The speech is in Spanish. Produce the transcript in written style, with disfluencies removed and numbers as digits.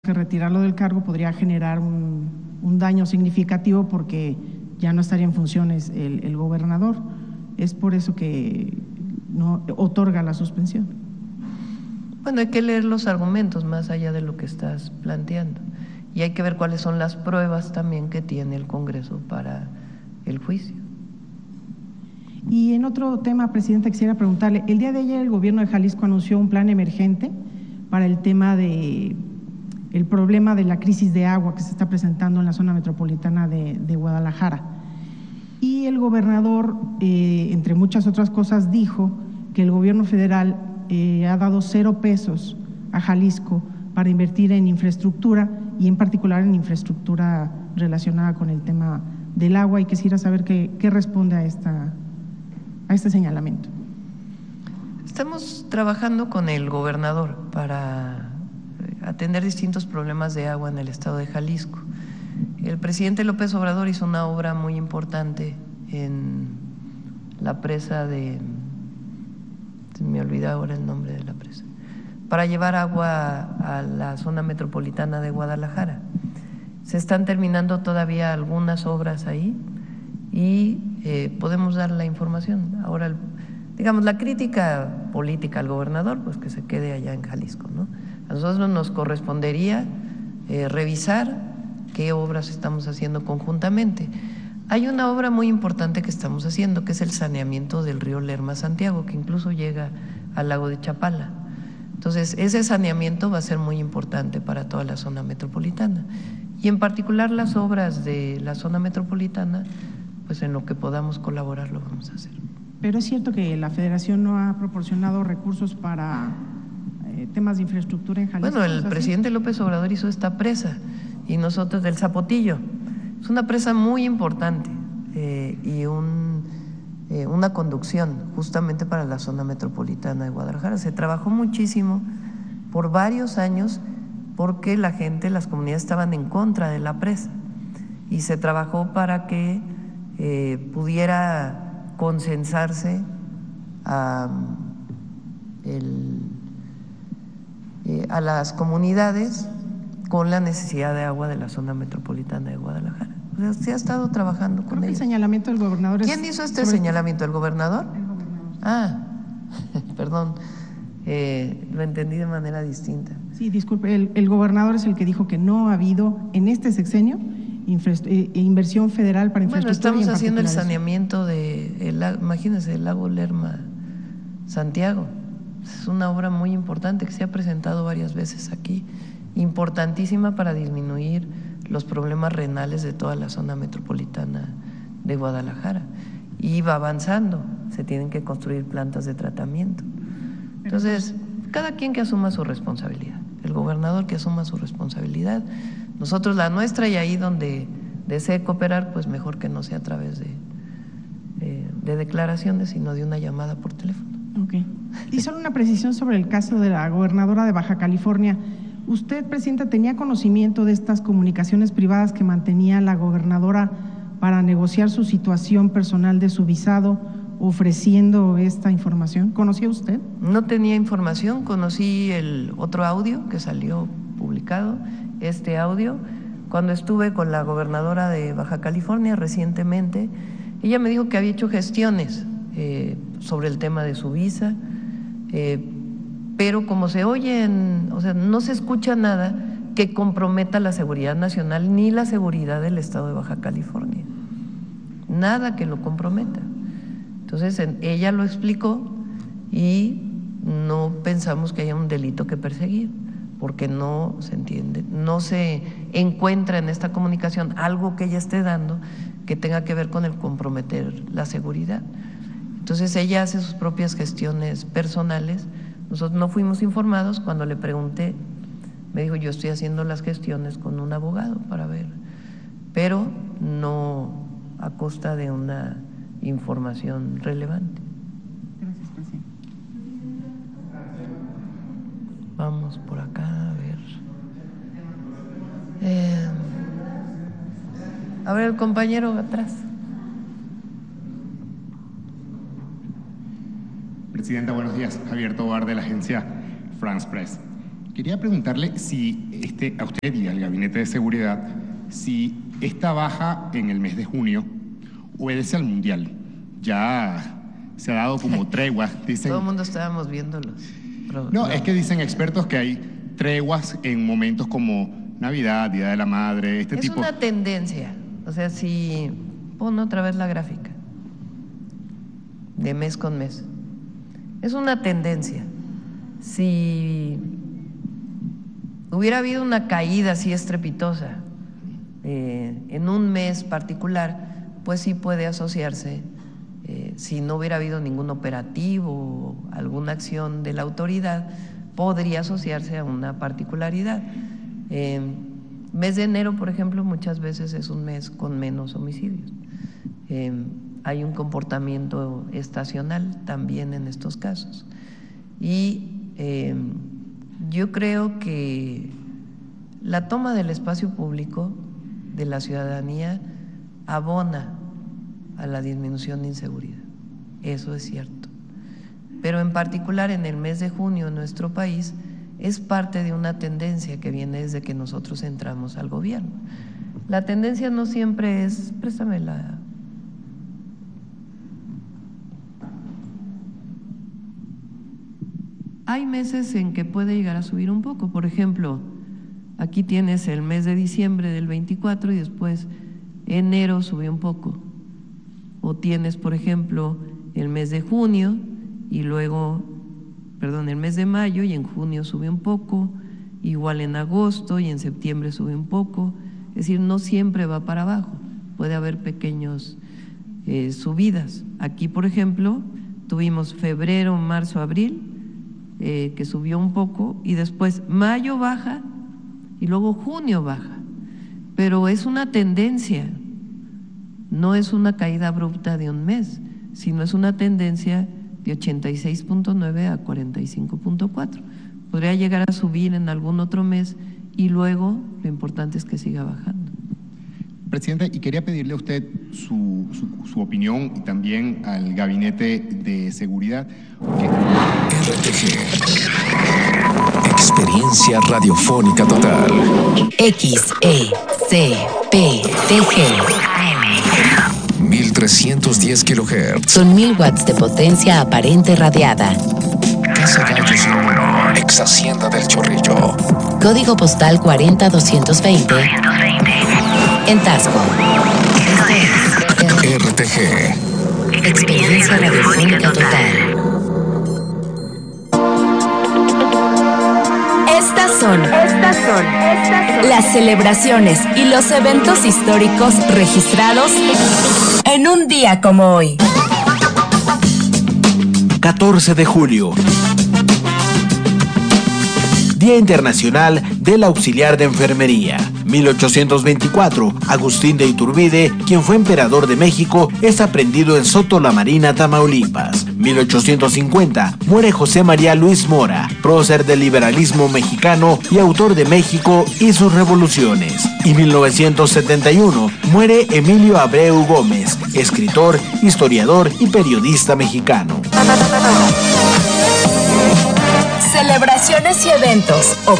que retirarlo del cargo podría generar un daño significativo porque ya no estaría en funciones el gobernador. Es por eso que no otorga la suspensión. Bueno, hay que leer los argumentos más allá de lo que estás planteando y hay que ver cuáles son las pruebas también que tiene el Congreso para el juicio. Y en otro tema, Presidenta, quisiera preguntarle, el día de ayer el gobierno de Jalisco anunció un plan emergente para el tema de el problema de la crisis de agua que se está presentando en la zona metropolitana de Guadalajara. Y el gobernador, entre muchas otras cosas, dijo que el gobierno federal ha dado 0 pesos a Jalisco para invertir en infraestructura y en particular en infraestructura relacionada con el tema del agua, y quisiera saber qué responde a este señalamiento. Estamos trabajando con el gobernador para atender distintos problemas de agua en el estado de Jalisco. El presidente López Obrador hizo una obra muy importante en la presa de, se me olvida ahora el nombre de la presa, para llevar agua a la zona metropolitana de Guadalajara. Se están terminando todavía algunas obras ahí y podemos dar la información. Ahora, digamos, la crítica política al gobernador, pues que se quede allá en Jalisco, ¿no? A nosotros nos correspondería revisar qué obras estamos haciendo conjuntamente. Hay una obra muy importante que estamos haciendo, que es el saneamiento del río Lerma-Santiago, que incluso llega al lago de Chapala. Entonces, ese saneamiento va a ser muy importante para toda la zona metropolitana. Y en particular las obras de la zona metropolitana, pues en lo que podamos colaborar lo vamos a hacer. Pero es cierto que la Federación no ha proporcionado recursos para temas de infraestructura en Jalisco. Bueno, el presidente López Obrador hizo esta presa y nosotros del Zapotillo. Es una presa muy importante y una conducción justamente para la zona metropolitana de Guadalajara. Se trabajó muchísimo por varios años porque la gente, las comunidades estaban en contra de la presa y se trabajó para que pudiera consensarse a las comunidades con la necesidad de agua de la zona metropolitana de Guadalajara. O sea, se ha estado trabajando con ellos. El señalamiento del gobernador. ¿Quién hizo este señalamiento? ¿El gobernador? El gobernador. Ah, perdón, lo entendí de manera distinta. Sí, disculpe, el gobernador es el que dijo que no ha habido en este sexenio inversión federal para infraestructura. Bueno, estamos haciendo el saneamiento imagínense, el lago Lerma Santiago. Es una obra muy importante que se ha presentado varias veces aquí, importantísima para disminuir los problemas renales de toda la zona metropolitana de Guadalajara. Y va avanzando, se tienen que construir plantas de tratamiento. Entonces, cada quien que asuma su responsabilidad, el gobernador que asuma su responsabilidad, nosotros la nuestra, y ahí donde desee cooperar, pues mejor que no sea a través de declaraciones, sino de una llamada por teléfono. Ok. Y solo una precisión sobre el caso de la gobernadora de Baja California. ¿Usted, Presidenta, tenía conocimiento de estas comunicaciones privadas que mantenía la gobernadora para negociar su situación personal de su visado, ofreciendo esta información? ¿Conocía usted? No tenía información, conocí el otro audio que salió publicado, este audio, cuando estuve con la gobernadora de Baja California recientemente. Ella me dijo que había hecho gestiones sobre el tema de su visa, pero como se oyen, o sea, no se escucha nada que comprometa la seguridad nacional ni la seguridad del estado de Baja California, nada que lo comprometa. Entonces ella lo explicó y no pensamos que haya un delito que perseguir, porque no se entiende, no se encuentra en esta comunicación algo que ella esté dando que tenga que ver con el comprometer la seguridad. Entonces ella hace sus propias gestiones personales. Nosotros no fuimos informados. Cuando le pregunté, me dijo: yo estoy haciendo las gestiones con un abogado para ver, pero no a costa de una información relevante. Gracias, presidente. Vamos por acá a ver. A ver, el compañero atrás. Presidenta, buenos días. Javier Tobar, de la agencia France Press. Quería preguntarle si a usted y al Gabinete de Seguridad, si esta baja en el mes de junio obedece al Mundial. Ya se ha dado como tregua, dicen. Todo el mundo estábamos viéndolos. No, es que dicen expertos que hay treguas en momentos como Navidad, Día de la Madre, tipo. Es una tendencia. O sea, si pon otra vez la gráfica de mes con mes. Es una tendencia. Si hubiera habido una caída así estrepitosa en un mes particular, pues sí puede asociarse, si no hubiera habido ningún operativo o alguna acción de la autoridad, podría asociarse a una particularidad. Mes de enero, por ejemplo, muchas veces es un mes con menos homicidios. Hay un comportamiento estacional también en estos casos. Y yo creo que la toma del espacio público de la ciudadanía abona a la disminución de inseguridad. Eso es cierto. Pero en particular en el mes de junio en nuestro país es parte de una tendencia que viene desde que nosotros entramos al gobierno. La tendencia no siempre es, préstame la… Hay meses en que puede llegar a subir un poco. Por ejemplo, aquí tienes el mes de diciembre del 24 y después enero subió un poco. O tienes, por ejemplo, el mes de junio y luego, el mes de mayo y en junio sube un poco, igual en agosto y en septiembre sube un poco. Es decir, no siempre va para abajo, puede haber pequeños subidas. Aquí, por ejemplo, tuvimos febrero, marzo, abril, que subió un poco y después mayo baja y luego junio baja. Pero es una tendencia, no es una caída abrupta de un mes, sino es una tendencia de 86.9 a 45.4. Podría llegar a subir en algún otro mes y luego lo importante es que siga bajando. Presidenta, y quería pedirle a usted su opinión y también al Gabinete de Seguridad. RTG. Experiencia radiofónica total. XECPTG. 1310 kHz. Son 1000 watts de potencia aparente radiada. Casa Gallos número ex Hacienda del Chorrillo. Código postal 40220. En Tasco. RTG. Experiencia radiofónica total. Estas son las celebraciones y los eventos históricos registrados en un día como hoy. 14 de julio. Día Internacional del Auxiliar de Enfermería. 1824, Agustín de Iturbide, quien fue emperador de México, es aprehendido en Soto la Marina, Tamaulipas. 1850, muere José María Luis Mora, prócer del liberalismo mexicano y autor de México y sus revoluciones. Y 1971, muere Emilio Abreu Gómez, escritor, historiador y periodista mexicano. Celebraciones y eventos